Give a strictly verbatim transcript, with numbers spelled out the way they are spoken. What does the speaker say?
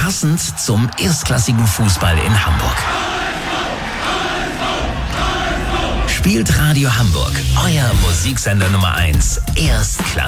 Passend zum erstklassigen Fußball in Hamburg. Spielt Radio Hamburg, euer Musiksender Nummer eins, Erstklasse.